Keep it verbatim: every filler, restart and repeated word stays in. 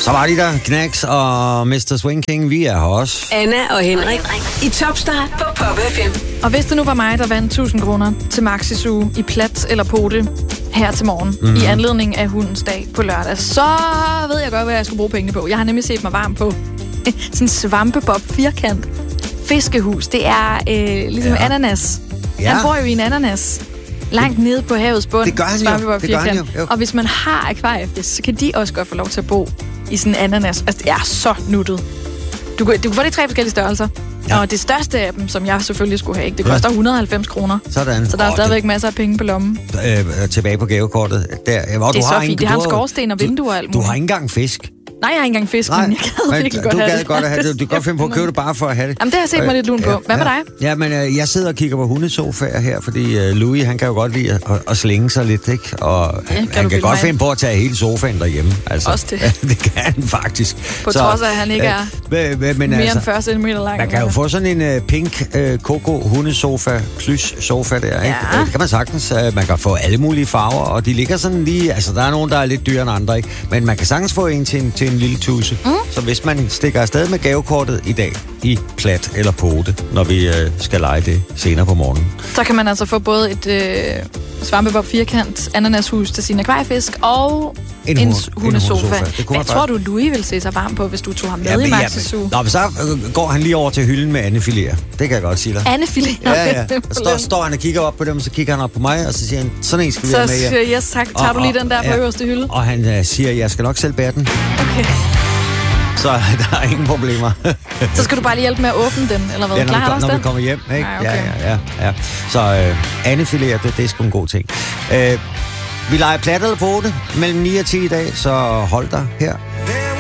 Så var de der, Knacks og mister Swing King. Vi er her også. Anna og Henrik i Topstart på Pop F M. Og hvis det nu var mig, der vandt tusind kroner til Maxi-Zoo i plat eller pote her til morgen, mm. i anledning af hundens dag på lørdag, så ved jeg godt, hvad jeg skulle bruge pengene på. Jeg har nemlig set mig varm på sådan en svampebob firkant fiskehus. Det er øh, ligesom ja. ananas. Ja. Han bor jo i en ananas. Langt det, nede på havets bund. Det gør han jo. Det gør han jo. Jo. Og hvis man har akvariefisk, så kan de også godt få lov til at bo i sådan en ananas. Altså, det er så nuttet. Du, du kan få de tre forskellige størrelser. Ja. Og det største af dem, som jeg selvfølgelig skulle have, ikke? Det koster et hundrede og halvfems kroner. Sådan. Så der er oh, stadigvæk det... masser af penge på lommen. Øh, tilbage på gavekortet. Der, hvor det er du så har fint. En, det har en skorsten og vinduer og alt muligt. Du har ikke engang fisk. Nej, jeg har ikke engang fisk, Nej, men jeg gad men virkelig godt du have gad det. godt have det. Du kan godt finde på at købe det bare for at have det. Jamen, det har jeg set mig lidt lun på. Hvad med dig? Ja, men øh, jeg sidder og kigger på hundesofaer her, fordi øh, Louis, han kan jo godt lide at, at slænge sig lidt, ikke? Og ja, han kan, kan godt finde på at tage hele sofaen derhjemme. Altså, også det. det kan han faktisk. På så, trods af, at han ikke er øh, men, men, mere altså, end fyrre centimeter lang. Man kan jo få sådan en øh, pink øh, Coco hundesofa, plus sofa der, ikke? Ja. Det kan man sagtens. Øh, man kan få alle mulige farver, og de ligger sådan lige... Altså, der er nogen, der er lidt dyrere end andre, ikke? Men man kan sagtens få en til en, til en lille tusse. Mm. Så hvis man stikker afsted med gavekortet i dag, i plat eller pote, når vi øh, skal lege det senere på morgenen. Så kan man altså få både et øh, svampebob firkant, ananashus til sine akvariefisk og en, en hundesofa. Hvad tror bare... du, Louis vil se sig varm på, hvis du tog ham med ja, i Maxi-Zoo? Nå, men så går han lige over til hylden med andefiléer. Det kan jeg godt sige dig. Andefiléer? Ja, ja. Og står, står han og kigger op på dem, så kigger han op på mig, og så siger han, sådan en skal vi så have med. Så siger yes, tak. Tager og, du lige den der på ja, øverste hylde? Og han uh, siger, jeg skal nok selv bære den. Okay. Så der er ingen problemer. Så skal du bare lige hjælpe med at åbne den, eller hvad? Ja, når, Klar, vi, når vi kommer hjem, ikke? Nej, okay. Ja, ja, ja, ja. Så øh, andefiléer, det, det er sgu en god ting. Øh, vi leger plat eller pote mellem ni og ti i dag, så hold dig her